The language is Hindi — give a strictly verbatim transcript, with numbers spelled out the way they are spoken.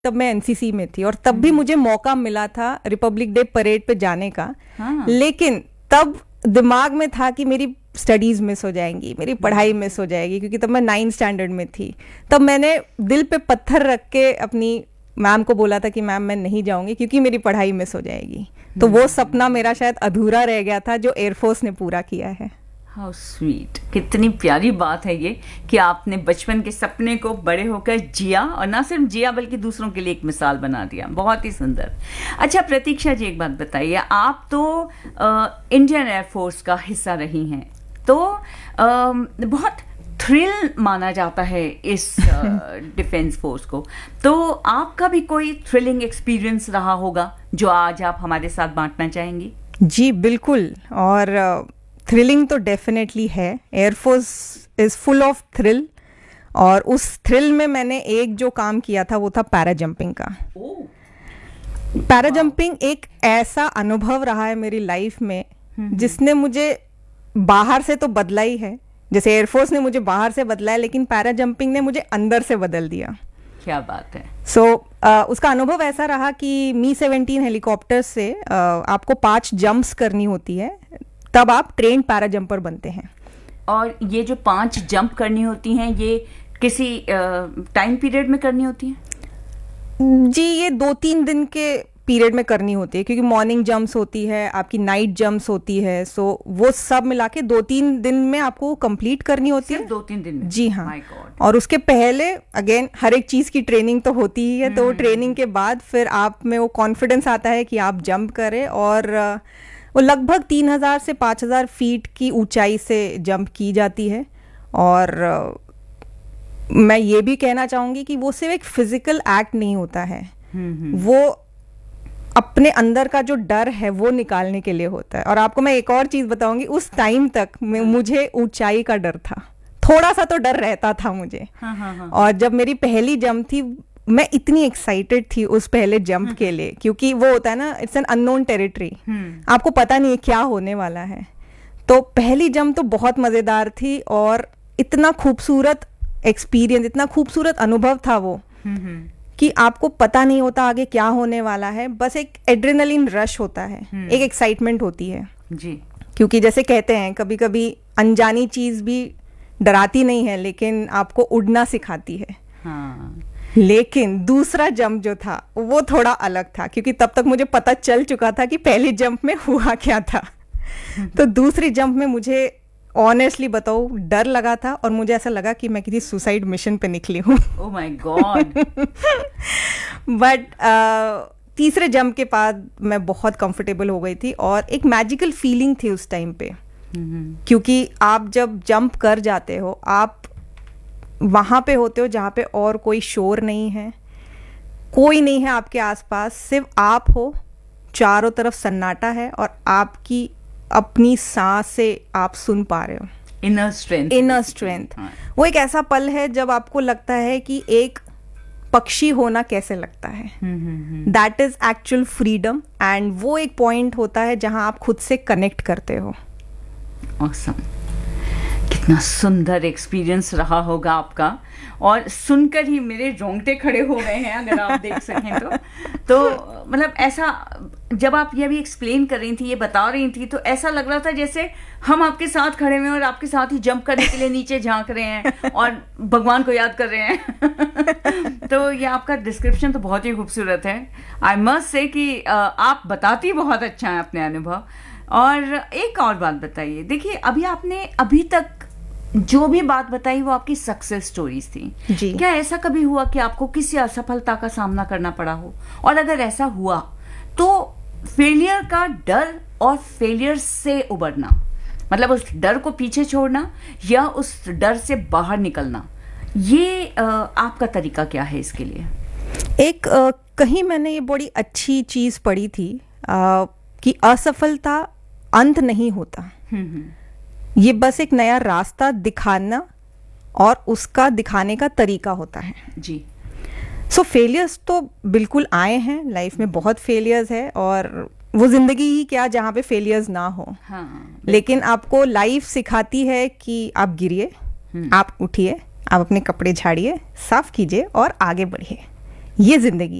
तब मैं एनसीसी में थी और तब भी मुझे मौका मिला था रिपब्लिक डे परेड पे जाने का। हाँ। लेकिन तब दिमाग में था कि मेरी स्टडीज मिस हो जाएंगी, मेरी पढ़ाई मिस हो जाएगी, क्योंकि तब मैं नाइन्थ स्टैंडर्ड में थी। तब मैंने दिल पे पत्थर रख के अपनी मैम को बोला था कि मैम मैं नहीं जाऊंगी क्योंकि मेरी पढ़ाई मिस हो जाएगी। तो वो सपना मेरा शायद अधूरा रह गया था जो एयरफोर्स ने पूरा किया है। हाउ स्वीट, कितनी प्यारी बात है ये कि आपने बचपन के सपने को बड़े होकर जिया, और ना सिर्फ जिया बल्कि दूसरों के लिए एक मिसाल बना दिया। बहुत ही सुंदर। अच्छा प्रतीक्षा जी, एक बात बताइए, आप तो आ, इंडियन एयरफोर्स का हिस्सा रही हैं, तो आ, बहुत थ्रिल माना जाता है इस डिफेंस फोर्स को, तो आपका भी कोई थ्रिलिंग एक्सपीरियंस रहा होगा जो आज आप हमारे साथ बांटना चाहेंगी? जी बिल्कुल, और थ्रिलिंग तो डेफिनेटली है। Air force is full of thrill, और उस थ्रिल में मैंने एक जो काम किया था वो था पैरा जंपिंग का। पैरा जंपिंग एक ऐसा अनुभव रहा है मेरी लाइफ में जिसने मुझे बाहर से तो बदला ही है, जैसे एयरफोर्स ने मुझे बाहर से बदला है, लेकिन पैरा जंपिंग ने मुझे अंदर से बदल दिया। क्या बात है। सो so, uh, उसका अनुभव ऐसा रहा कि मी सेवेंटीन हेलीकॉप्टर से uh, आपको पांच जंप्स करनी होती है, तब आप ट्रेन पैरा जंपर बनते हैं। और ये जो पांच जंप करनी होती हैं ये किसी टाइम पीरियड में करनी होती हैं? जी ये दो तीन दिन के पीरियड में करनी होती है, क्योंकि मॉर्निंग जंप्स होती है, आपकी नाइट जंप्स होती है, सो वो सब मिला के दो तीन दिन में आपको कंप्लीट करनी होती है। दो तीन दिन में? जी हाँ। My God. और उसके पहले अगेन हर एक चीज की ट्रेनिंग तो होती ही है, तो ट्रेनिंग के बाद फिर आप में वो कॉन्फिडेंस आता है कि आप जंप करें, और वो लगभग तीन हजार से पाँच हजार फीट की ऊंचाई से जंप की जाती है। और मैं ये भी कहना चाहूँगी कि वो सिर्फ एक फिजिकल एक्ट नहीं होता है, वो अपने अंदर का जो डर है वो निकालने के लिए होता है। और आपको मैं एक और चीज़ बताऊंगी, उस टाइम तक मुझे ऊंचाई का डर था, थोड़ा सा तो डर रहता था मुझे। हाँ, हाँ, हाँ। और जब मेरी पहली जंप थी, मैं इतनी एक्साइटेड थी उस पहले जंप के लिए, क्योंकि वो होता है ना, इट्स एन अननोन टेरिटरी, आपको पता नहीं है क्या होने वाला है। तो पहली जंप तो बहुत मजेदार थी, और इतना खूबसूरत एक्सपीरियंस, इतना खूबसूरत अनुभव था वो कि आपको पता नहीं होता आगे क्या होने वाला है, बस एक एड्रेनलिन रश होता है, एक एक्साइटमेंट होती है जी। क्योंकि जैसे कहते हैं कभी कभी अनजानी चीज भी डराती नहीं है, लेकिन आपको उड़ना सिखाती है। हाँ। लेकिन दूसरा जंप जो था वो थोड़ा अलग था, क्योंकि तब तक मुझे पता चल चुका था कि पहली जंप में हुआ क्या था। तो दूसरी जंप में मुझे ऑनेस्टली बताओ डर लगा था, और मुझे ऐसा लगा कि मैं किसी सुसाइड मिशन पे निकली हूँ। Oh my God. बट तीसरे जंप के बाद मैं बहुत कंफर्टेबल हो गई थी, और एक मैजिकल फीलिंग थी उस टाइम पे, क्योंकि आप जब जंप कर जाते हो, आप वहां पे होते हो जहाँ पे और कोई शोर नहीं है, कोई नहीं है आपके आसपास, सिर्फ आप हो, चारों तरफ सन्नाटा है, और आपकी अपनी सांस से आप सुन पा रहे हो। Inner strength, inner strength. वो एक ऐसा पल है जब आपको लगता है कि एक पक्षी होना कैसे लगता है, that is actual freedom, and वो एक पॉइंट होता है जहां आप खुद से कनेक्ट करते हो। ऑसम। कितना सुंदर एक्सपीरियंस रहा होगा आपका, और सुनकर ही मेरे रोंगटे खड़े हो गए हैं, अगर आप देख सकें तो। तो मतलब ऐसा, जब आप ये भी एक्सप्लेन कर रही थी, ये बता रही थी, तो ऐसा लग रहा था जैसे हम आपके साथ खड़े हुए हैं और आपके साथ ही जंप करने के लिए नीचे झांक रहे हैं और भगवान को याद कर रहे हैं। तो ये आपका डिस्क्रिप्शन तो बहुत ही खूबसूरत है। आई मस्ट से कि आप बताती बहुत अच्छा है अपने अनुभव। और एक और बात बताइए, देखिए अभी आपने अभी तक जो भी बात बताई वो आपकी सक्सेस स्टोरीज थी जी। क्या ऐसा कभी हुआ कि आपको किसी असफलता का सामना करना पड़ा हो, और अगर ऐसा हुआ तो फेलियर का डर और फेलियर से उबरना, मतलब उस डर को पीछे छोड़ना या उस डर से बाहर निकलना, ये आ, आपका तरीका क्या है इसके लिए? एक आ, कहीं मैंने ये बड़ी अच्छी चीज पढ़ी थी आ, कि असफलता अंत नहीं होता, ये बस एक नया रास्ता दिखाना और उसका दिखाने का तरीका होता है जी। सो so, फेलियर्स तो बिल्कुल आए हैं लाइफ में, बहुत फेलियर्स है, और वो जिंदगी ही क्या जहाँ पे फेलियर्स ना हो। हाँ, लेकिन आपको लाइफ सिखाती है कि आप गिरिए, आप उठिए, आप अपने कपड़े झाड़िए, साफ कीजिए और आगे बढ़िए। ये जिंदगी